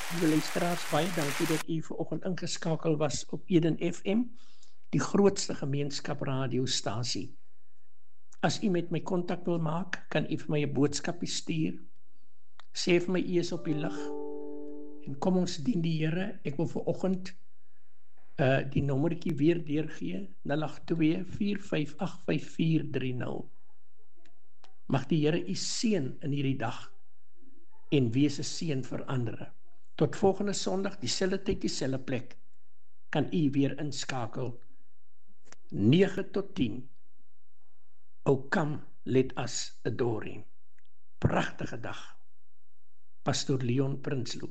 Liewe luisteraars, baie dankie dat u vanoggend ingeskakel was op Eden FM, die grootste gemeenskapradiostasie. As u met my kontak wil maak, kan u vir my 'n boodskapie stuur. Sê vir my u is op die lug en kom ons dien die Here. Ek wil vanoggend die nommertjie weer deurgee, 082 4585430. Mag die Here u seën in hierdie dag en wees 'n seën vir ander. Tot volgende Sondag, dieselfde tyd, dieselfde plek, kan u weer inskakel. 9 tot 10. O come, let us adore him. Pragtige dag. Pastor Leon Prinsloo.